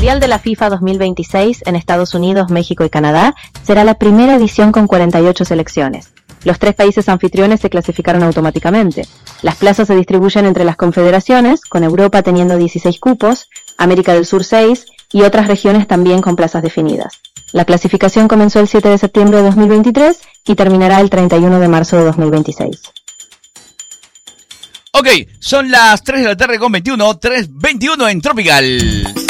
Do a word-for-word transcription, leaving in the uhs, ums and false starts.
Mundial de la FIFA dos mil veintiséis en Estados Unidos, México y Canadá será la primera edición con cuarenta y ocho selecciones. Los tres países anfitriones se clasificaron automáticamente. Las plazas se distribuyen entre las confederaciones, con Europa teniendo dieciséis cupos, América del Sur seis y otras regiones también con plazas definidas. La clasificación comenzó el siete de septiembre de dos mil veintitrés y terminará el treinta y uno de marzo de dos mil veintiséis. Ok, son las tres de la tarde con veintiuno, tres veintiuno en Tropical.